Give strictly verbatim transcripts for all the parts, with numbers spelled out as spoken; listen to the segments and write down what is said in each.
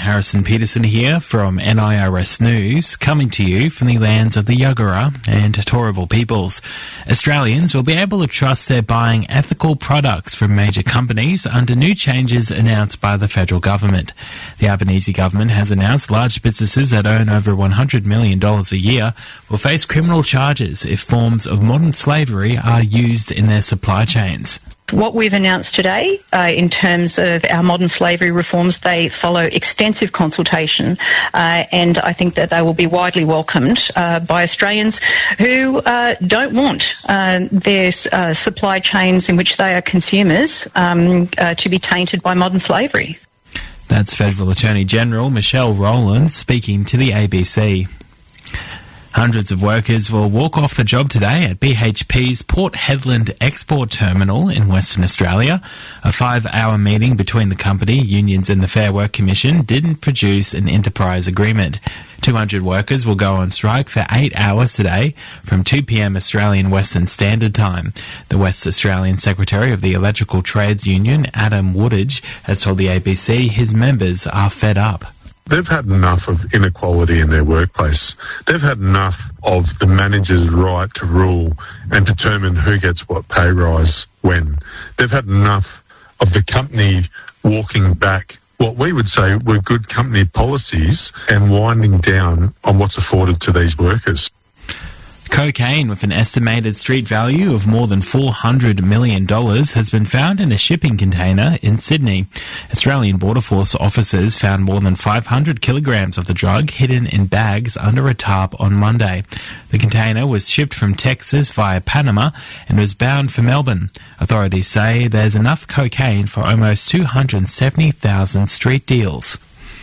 Harrison Peterson here from N I R S News, coming to you from the lands of the Yagara and Turrbal peoples. Australians will be able to trust they're buying ethical products from major companies under new changes announced by the federal government. The Albanese government has announced large businesses that earn over one hundred million dollars a year will face criminal charges if forms of modern slavery are used in their supply chains. What we've announced today uh, in terms of our modern slavery reforms, they follow extensive consultation uh, and I think that they will be widely welcomed uh, by Australians who uh, don't want uh, their uh, supply chains in which they are consumers um, uh, to be tainted by modern slavery. That's Federal Attorney General Michelle Rowland speaking to the A B C. Hundreds of workers will walk off the job today at B H P's Port Hedland Export Terminal in Western Australia. A five-hour meeting between the company, unions and the Fair Work Commission didn't produce an enterprise agreement. two hundred workers will go on strike for eight hours today from two p m Australian Western Standard Time. The West Australian Secretary of the Electrical Trades Union, Adam Woodage, has told the A B C his members are fed up. They've had enough of inequality in their workplace. They've had enough of the manager's right to rule and determine who gets what pay rise when. They've had enough of the company walking back what we would say were good company policies and winding down on what's afforded to these workers. Cocaine with an estimated street value of more than four hundred million dollars has been found in a shipping container in Sydney. Australian Border Force officers found more than five hundred kilograms of the drug hidden in bags under a tarp on Monday. The container was shipped from Texas via Panama and was bound for Melbourne. Authorities say there's enough cocaine for almost two hundred seventy thousand street deals.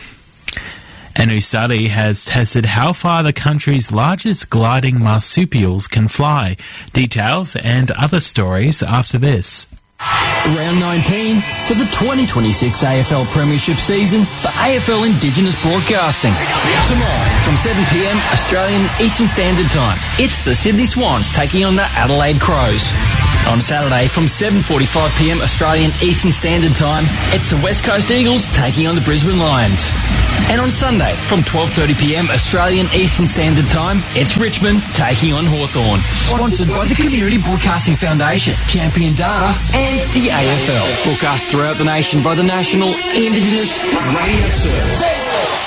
A new study has tested how far the country's largest gliding marsupials can fly. Details and other stories after this. Round nineteen for the twenty twenty-six A F L Premiership season for A F L Indigenous Broadcasting. Tomorrow from seven p m Australian Eastern Standard Time, it's the Sydney Swans taking on the Adelaide Crows. On Saturday from seven forty-five p m Australian Eastern Standard Time, it's the West Coast Eagles taking on the Brisbane Lions. And on Sunday from twelve thirty p m Australian Eastern Standard Time, it's Richmond taking on Hawthorn. Sponsored by the Community Broadcasting Foundation, Champion Data and the A F L. Broadcast throughout the nation by the National Indigenous Radio Service.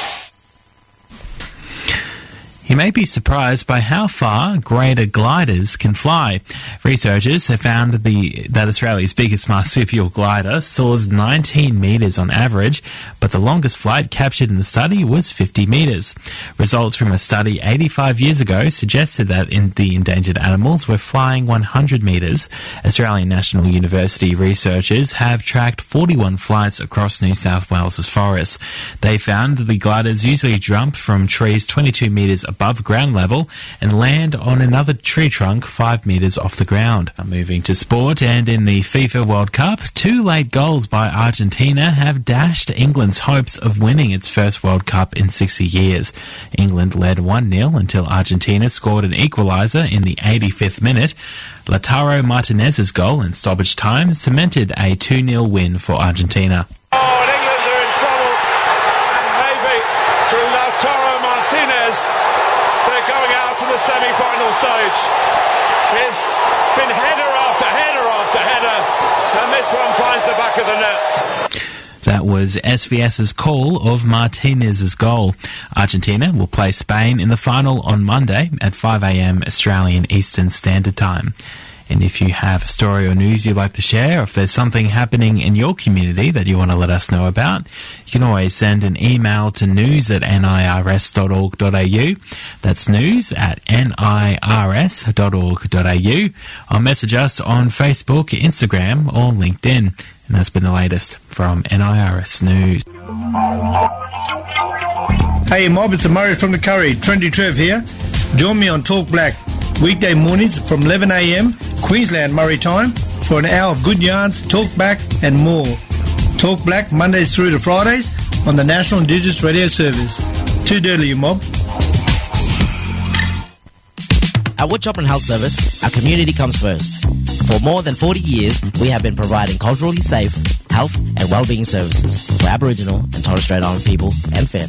You may be surprised by how far greater gliders can fly. Researchers have found the, that Australia's biggest marsupial glider soars nineteen metres on average, but the longest flight captured in the study was fifty metres. Results from a study eighty-five years ago suggested that in the endangered animals were flying one hundred metres. Australian National University researchers have tracked forty-one flights across New South Wales's forests. They found that the gliders usually jump from trees twenty-two metres above above ground level and land on another tree trunk five metres off the ground. Moving to sport, and in the FIFA World Cup, two late goals by Argentina have dashed England's hopes of winning its first World Cup in sixty years. England led one nil until Argentina scored an equaliser in the eighty-fifth minute. Lautaro Martinez's goal in stoppage time cemented a two nil win for Argentina. Oh, and England are in trouble, and maybe through Lautaro Martinez they're going out to the semi-final stage. It's been header after header after header, and this one finds the back of the net. That was SBS's call of Martinez's goal. Argentina will play Spain in the final on Monday at five a m Australian Eastern Standard Time. And if you have a story or news you'd like to share, or if there's something happening in your community that you want to let us know about, you can always send an email to news at nirs dot org dot a u. That's news at nirs dot org dot a u. Or message us on Facebook, Instagram, or LinkedIn. And that's been the latest from N I R S News. Hey mob, it's Murray from the Curry. Trendy Trev here. Join me on Talk Black, weekday mornings from eleven a m Queensland Murray time, for an hour of good yarns, talk back and more. Talk Black Mondays through to Fridays on the National Indigenous Radio Service. Too dirty, you mob. At Wood Chopper Health Service, our community comes first. For more than forty years, we have been providing culturally safe, health and wellbeing services for Aboriginal and Torres Strait Island people and families.